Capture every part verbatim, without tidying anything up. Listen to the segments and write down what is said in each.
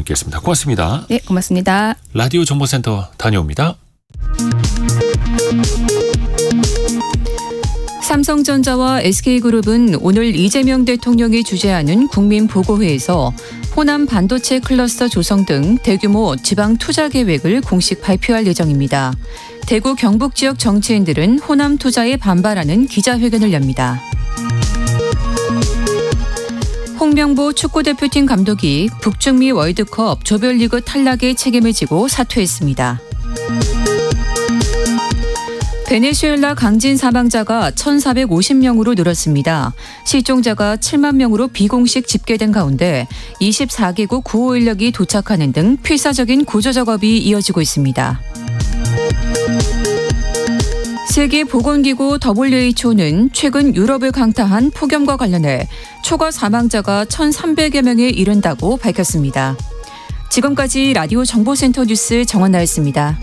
있겠습니다. 고맙습니다. 네, 고맙습니다. 라디오 정보센터 다녀옵니다. 삼성전자와 에스케이그룹은 오늘 이재명 대통령이 주재하는 국민보고회에서 호남 반도체 클러스터 조성 등 대규모 지방 투자 계획을 공식 발표할 예정입니다. 대구 경북 지역 정치인들은 호남 투자에 반발하는 기자회견을 엽니다. 홍명보 축구대표팀 감독이 북중미 월드컵 조별리그 탈락의 책임을 지고 사퇴했습니다. 베네수엘라 강진 사망자가 천사백오십 명으로 늘었습니다. 실종자가 칠만 명으로 비공식 집계된 가운데 이십사 개국 구호 인력이 도착하는 등 필사적인 구조 작업이 이어지고 있습니다. 세계보건기구 더블유에이치오는 최근 유럽을 강타한 폭염과 관련해 초과 사망자가 천삼백여 명에 이른다고 밝혔습니다. 지금까지 라디오 정보센터 뉴스 정원나였습니다.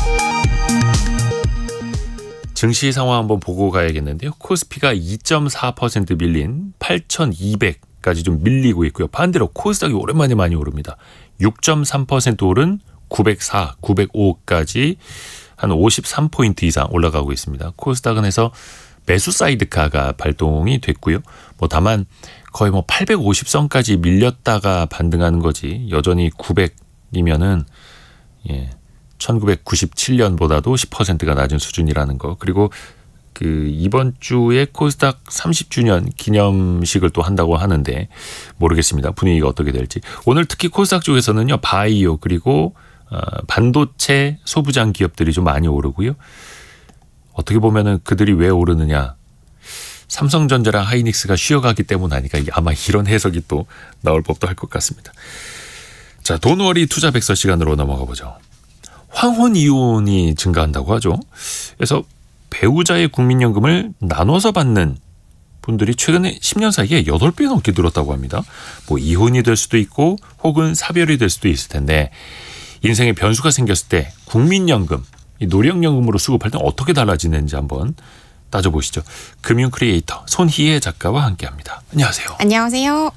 증시 상황 한번 보고 가야겠는데요. 코스피가 이 점 사 퍼센트 밀린 팔천이백까지 좀 밀리고 있고요. 반대로 코스닥이 오랜만에 많이 오릅니다. 육 점 삼 퍼센트 오른 구백사, 구백오까지 한 오십삼 포인트 이상 올라가고 있습니다. 코스닥은 해서 매수 사이드카가 발동이 됐고요. 뭐 다만 거의 뭐 팔백오십 선까지 밀렸다가 반등하는 거지 여전히 구백이면은 예. 천구백구십칠 년보다도 십 퍼센트가 낮은 수준이라는 거. 그리고 그 이번 주에 코스닥 삼십 주년 기념식을 또 한다고 하는데 모르겠습니다. 분위기가 어떻게 될지. 오늘 특히 코스닥 쪽에서는요. 바이오 그리고 어, 반도체 소부장 기업들이 좀 많이 오르고요. 어떻게 보면은 그들이 왜 오르느냐. 삼성전자랑 하이닉스가 쉬어가기 때문 아니까 아마 이런 해석이 또 나올 법도 할 것 같습니다. 자, 돈워리 투자 백서 시간으로 넘어가 보죠. 황혼 이혼이 증가한다고 하죠. 그래서 배우자의 국민연금을 나눠서 받는 분들이 최근에 십 년 사이에 여덟 배 넘게 늘었다고 합니다. 뭐 이혼이 될 수도 있고 혹은 사별이 될 수도 있을 텐데 인생에 변수가 생겼을 때 국민연금, 이 노령연금으로 수급할 때 어떻게 달라지는지 한번 따져보시죠. 금융 크리에이터 손희애 작가와 함께합니다. 안녕하세요. 안녕하세요.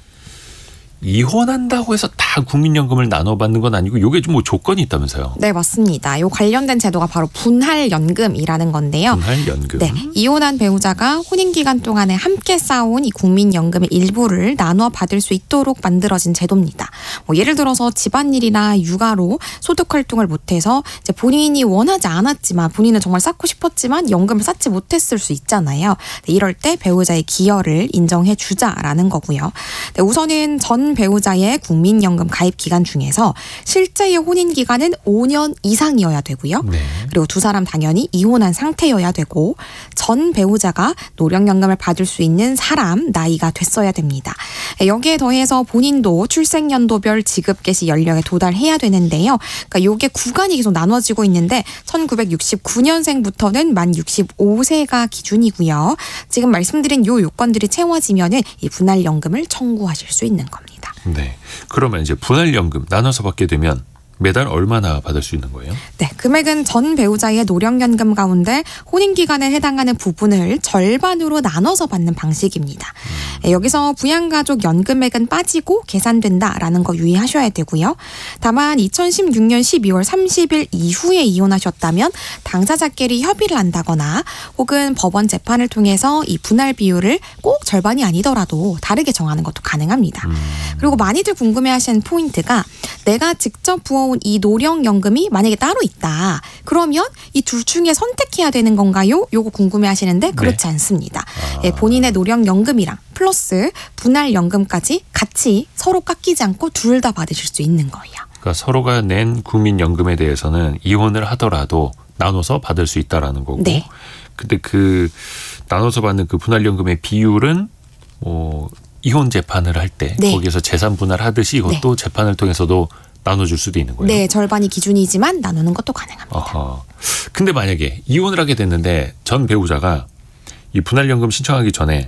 이혼한다고 해서 다 국민연금을 나눠받는 건 아니고 이게 좀 뭐 조건이 있다면서요? 네, 맞습니다. 요 관련된 제도가 바로 분할연금이라는 건데요. 분할연금. 네, 이혼한 배우자가 혼인기간 동안에 함께 쌓아온 이 국민연금의 일부를 나눠 받을 수 있도록 만들어진 제도입니다. 뭐 예를 들어서 집안일이나 육아로 소득활동을 못해서 이제 본인이 원하지 않았지만 본인은 정말 쌓고 싶었지만 연금을 쌓지 못했을 수 있잖아요. 네, 이럴 때 배우자의 기여를 인정해 주자라는 거고요. 네, 우선은 전 배우자의 국민연금 가입 기간 중에서 실제의 혼인 기간은 오 년 이상이어야 되고요. 네. 그리고 두 사람 당연히 이혼한 상태여야 되고 전 배우자가 노령연금을 받을 수 있는 사람 나이가 됐어야 됩니다. 여기에 더해서 본인도 출생연도별 지급 개시 연령에 도달해야 되는데요. 그러니까 이게 구간이 계속 나눠지고 있는데 천구백육십구 년생부터는 만 육십오 세가 기준이고요. 지금 말씀드린 요 요건들이 채워지면은 이 분할연금을 청구하실 수 있는 겁니다. 네. 그러면 이제 분할연금 나눠서 받게 되면 매달 얼마나 받을 수 있는 거예요? 네, 금액은 전 배우자의 노령연금 가운데 혼인기간에 해당하는 부분을 절반으로 나눠서 받는 방식입니다. 음. 네, 여기서 부양가족 연금액은 빠지고 계산된다라는 거 유의하셔야 되고요. 다만 이천십육 년 십이월 삼십일 이후에 이혼하셨다면 당사자끼리 협의를 한다거나 혹은 법원 재판을 통해서 이 분할 비율을 꼭 절반이 아니더라도 다르게 정하는 것도 가능합니다. 음. 그리고 많이들 궁금해하시는 포인트가 내가 직접 부어온 이 노령연금이 만약에 따로 있다. 그러면 이 둘 중에 선택해야 되는 건가요? 요거 궁금해하시는데 그렇지 네. 않습니다. 아. 예, 본인의 노령연금이랑 플러스 분할연금까지 같이 서로 깎이지 않고 둘 다 받으실 수 있는 거예요. 그러니까 서로가 낸 국민연금에 대해서는 이혼을 하더라도 나눠서 받을 수 있다라는 거고. 네. 근데 그 나눠서 받는 그 분할연금의 비율은 뭐 이혼 재판을 할 때 네. 거기에서 재산 분할하듯이 이것도 네. 재판을 통해서도 나눠줄 수도 있는 거예요? 네. 절반이 기준이지만 나누는 것도 가능합니다. 아하. 근데 만약에 이혼을 하게 됐는데 전 배우자가 이 분할연금 신청하기 전에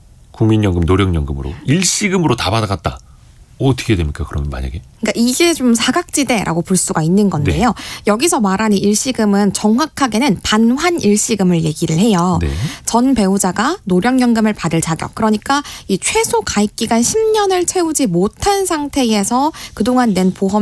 국민연금, 노령연금으로 일시금으로 다 받아갔다. 어떻게 됩니까? 그러면 만약에? 그러니까 이게 좀 사각지대라고 볼 수가 있는 건데요. 네. 여기서 말하는 일시금은 정확하게는 반환 일시금을 얘기를 해요. 네. 전 배우자가 노령연금을 받을 자격, 그러니까 이 최소 가입기간 십 년을 채우지 못한 상태에서 그동안 낸 보험